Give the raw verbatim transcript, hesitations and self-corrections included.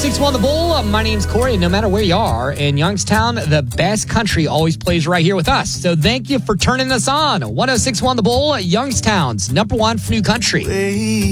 six one The Bull. My name's Corey, and no matter where you are in Youngstown, the best country always plays right here with us. So thank you for turning us on. one oh six one The Bull, Youngstown's number one for new country.